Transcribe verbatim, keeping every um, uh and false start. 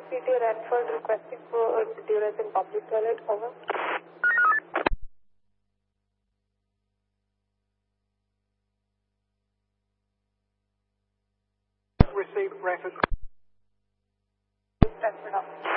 C T Ranford requesting for duress in public toilet. Over. Receive Ranford. Ranford.